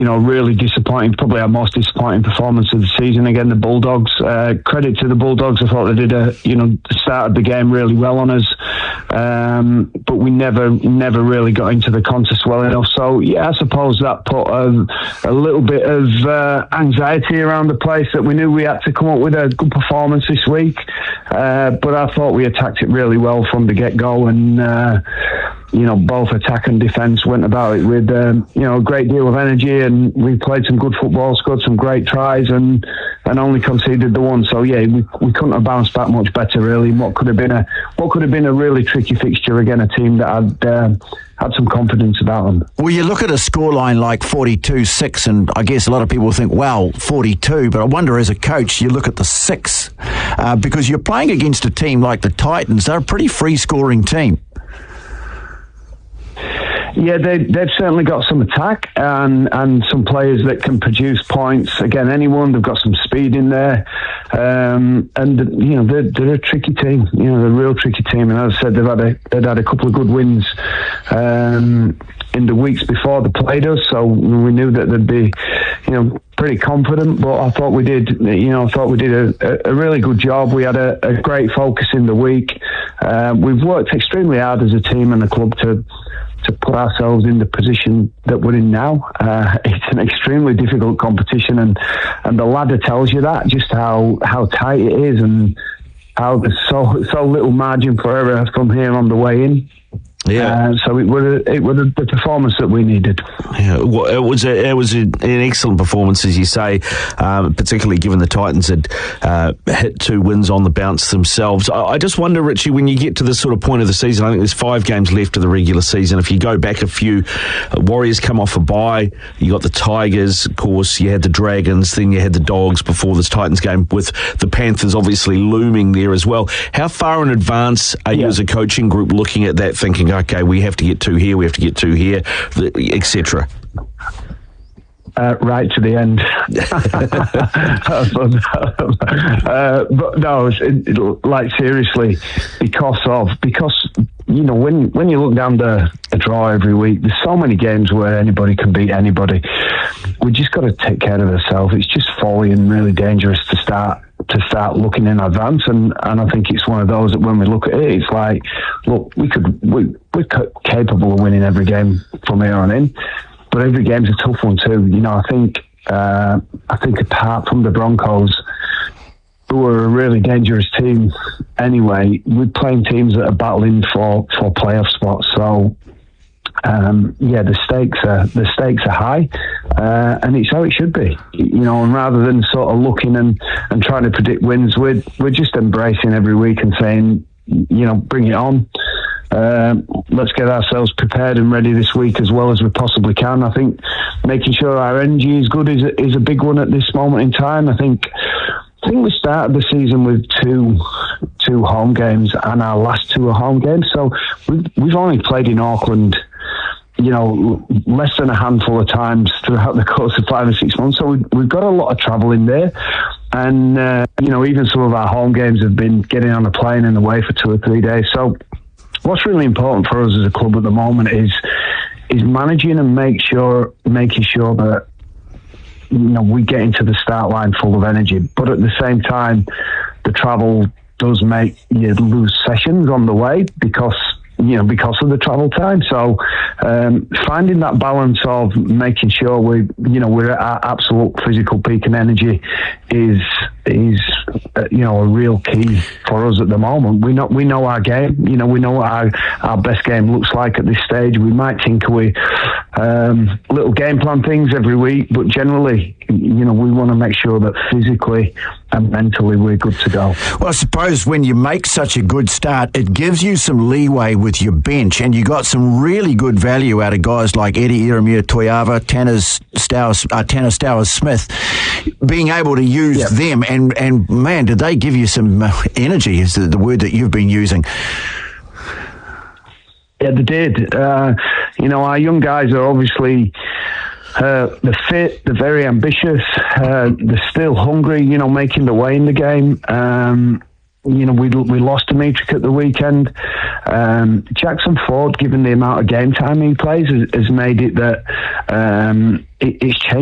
really disappointing, probably our most disappointing performance of the season. Again, the Bulldogs, credit to the Bulldogs. I thought they did started the game really well on us. But we never really got into the contest well enough. So, yeah, I suppose that put a little bit of anxiety around the place, that we knew we had to come up with a good performance this week. But I thought we attacked it really well from the get-go, and both attack and defence went about it with a great deal of energy, and we played some good football, scored some great tries, and only conceded the one. So yeah, we couldn't have bounced back much better really in what could have been a really tricky fixture. Again, a team that had some confidence about them. Well, you look at a scoreline like 42-6, and I guess a lot of people think, wow, 42, but I wonder as a coach, you look at the 6, because you're playing against a team like the Titans. They're a pretty free-scoring team. Yeah, they've certainly got some attack and some players that can produce points. Again, they've got some speed in there, and they're a tricky team. They're a real tricky team. And as I said, they'd had a couple of good wins in the weeks before they played us, so we knew that they'd be, pretty confident. But I thought we did. A really good job. We had a great focus in the week. We've worked extremely hard as a team and a club to put ourselves in the position that we're in now. It's an extremely difficult competition, and the ladder tells you that, just how tight it is, and how there's so little margin for error from here on the way in. Yeah. So it was the performance that we needed. Yeah, well, it was an excellent performance, as you say, particularly given the Titans had hit 2 wins on the bounce themselves. I just wonder, Richie, when you get to this sort of point of the season, I think there's 5 games left of the regular season. If you go back a few, Warriors come off a bye, you got the Tigers, of course, you had the Dragons, then you had the Dogs before this Titans game, with the Panthers obviously looming there as well. How far in advance are you as a coaching group looking at that, thinking, okay, we have to get 2 here, we have to get 2 here, etc.? Right to the end. But no, like seriously, because when you look down the draw every week, there's so many games where anybody can beat anybody. We just got to take care of ourselves. It's just folly and really dangerous to start looking in advance, and I think it's one of those that when we look at it, it's like, look, we're capable of winning every game from here on in, but every game's a tough one too. I think apart from the Broncos, who are a really dangerous team anyway, we're playing teams that are battling for playoff spots. So the stakes are high, and it's how it should be. And rather than sort of looking and trying to predict wins, we're just embracing every week and saying, bring it on. Let's get ourselves prepared and ready this week as well as we possibly can. I think making sure our energy is good is a big one at this moment in time. I think we started the season with two home games, and our last 2 are home games. So we've only played in Auckland, less than a handful of times throughout the course of 5 or 6 months. So we've got a lot of travel in there. And, even some of our home games have been getting on a plane and away for 2 or 3 days. So what's really important for us as a club at the moment is managing and making sure that, we get into the start line full of energy. But at the same time, the travel does make you lose sessions on the way because of the travel time. So finding that balance of making sure we're at our absolute physical peak and energy is a real key for us at the moment. We know our game. We know what our best game looks like at this stage. We might tinker with little game plan things every week, but generally, we want to make sure that physically and mentally we're good to go. Well, I suppose when you make such a good start, it gives you some leeway with your bench, and you got some really good value out of guys like Eddie Ieremia Toiava, Tanner Stowers-Smith, being able to use them, and man, did they give you some energy, is the word that you've been using. Yeah, they did. Our young guys are obviously they're fit, they're very ambitious, they're still hungry, making the way in the game. we lost Dimitri at the weekend. Jackson Ford, given the amount of game time he plays, has made it that it's changed